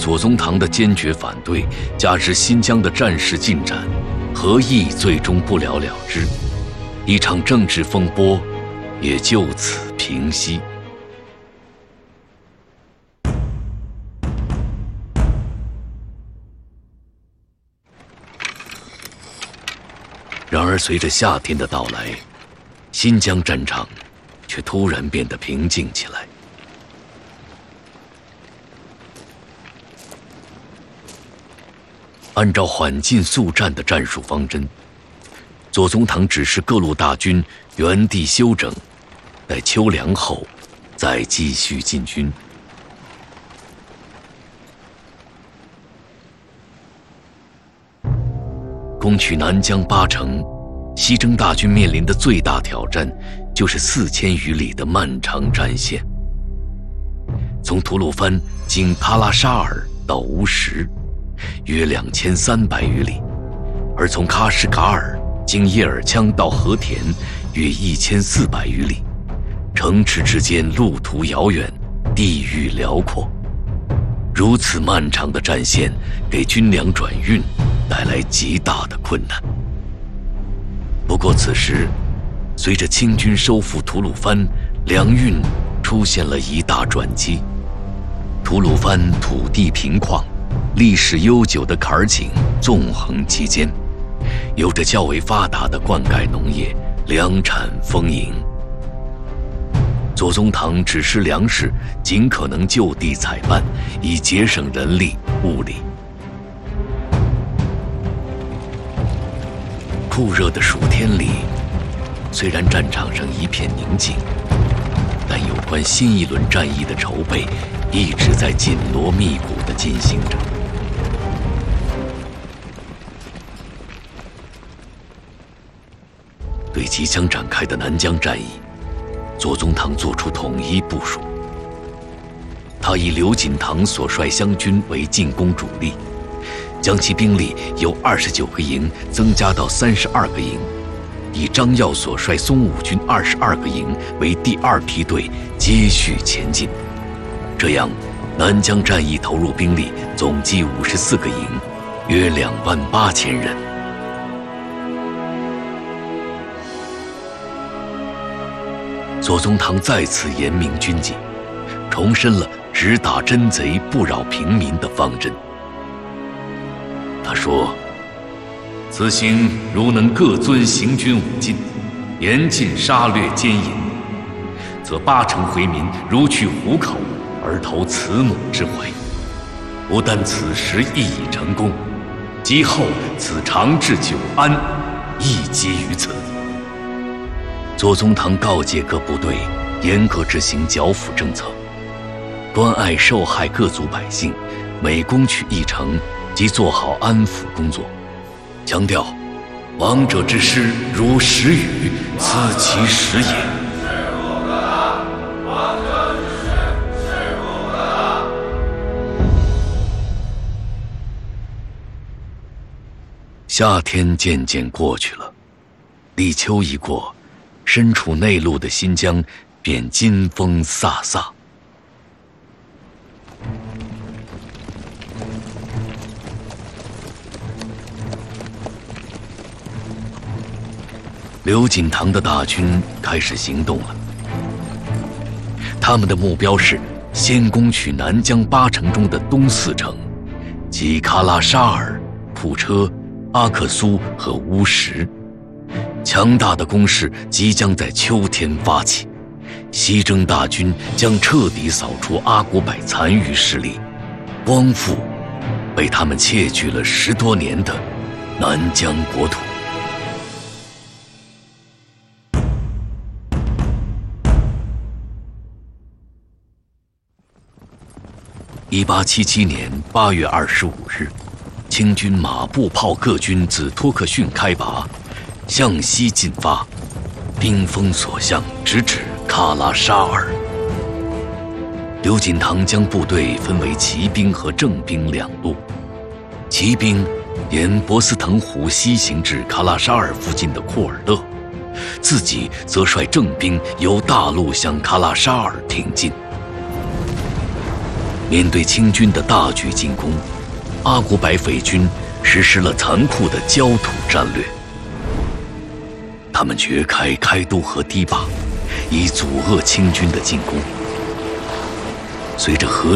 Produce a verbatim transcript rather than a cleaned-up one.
左宗棠的坚决反对，加之新疆的战事进展，和议最终不了了之，一场政治风波也就此平息。然而，随着夏天的到来，新疆战场却突然变得平静起来。按照缓进速战的战术方针，左宗棠指示各路大军原地休整，待秋凉后再继续进军。攻取南疆八城，西征大军面临的最大挑战就是四千余里的漫长战线。从吐鲁番经喀拉沙尔到乌什，约两千三百余里；而从喀什噶尔经叶尔羌到和田，约一千四百余里。城池之间路途遥远，地域辽阔。如此漫长的战线，给军粮转运带来极大的困难。不过此时，随着清军收复吐鲁番，粮运出现了一大转机。吐鲁番土地平旷，历史悠久的坎儿井纵横其间，有着较为发达的灌溉农业，粮产丰盈。左宗棠指示粮食尽可能就地采办，以节省人力物力。酷热的暑天里，虽然战场上一片宁静，但有关新一轮战役的筹备一直在紧锣密鼓地进行着。对即将展开的南疆战役，左宗棠作出统一部署。他以刘锦堂所率湘军为进攻主力，将其兵力由二十九个营增加到三十二个营，以张耀所率松武军二十二个营为第二梯队，接续前进。这样，南疆战役投入兵力总计五十四个营，约两万八千人。左宗棠再次严明军纪，重申了只打真贼不扰平民的方针。他说：“此行如能各遵行军五禁，严禁杀掠奸淫，则八成回民如取虎口而投慈母之怀。不但此时亦已成功，今后此长治久安，亦基于此。”左宗棠告诫各部队严格执行剿抚政策，关爱受害各族百姓，每攻取一城即做好安抚工作，强调亡者之师如石雨，此其实也。夏天渐渐过去了，立秋一过，身处内陆的新疆便金风飒飒。刘锦堂的大军开始行动了，他们的目标是先攻取南疆八城中的东四城，即喀拉沙尔、普车、阿克苏和乌什。强大的攻势即将在秋天发起，西征大军将彻底扫除阿古柏残余势力，光复被他们窃据了十多年的南疆国土。一八七七年八月二十五日，清军马步炮各军自托克逊开拔，向西进发，兵锋所向，直指喀拉沙尔。刘锦堂将部队分为骑兵和正兵两路，骑兵沿博斯腾湖西行至喀拉沙尔附近的库尔勒，自己则率正兵由大路向喀拉沙尔挺进。 面对清军的大举进攻，阿古柏匪军实施了残酷的焦土战略。他们掘开开都河堤坝，以阻遏清军的进攻。随着河